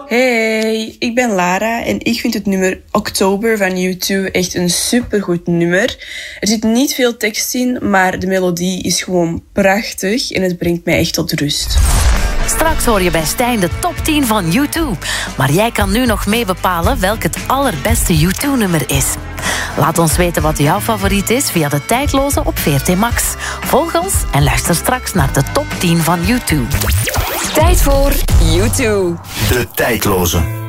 Hey, ik ben Lara en ik vind het nummer October van U2 echt een supergoed nummer. Er zit niet veel tekst in, maar de melodie is gewoon prachtig en het brengt mij echt tot rust. Straks hoor je bij Stijn de top 10 van U2. Maar jij kan nu nog mee bepalen welk het allerbeste U2-nummer is. Laat ons weten wat jouw favoriet is via de tijdloze op VRT Max. Volg ons en luister straks naar de top 10 van U2. Tijd voor U2. De tijdloze.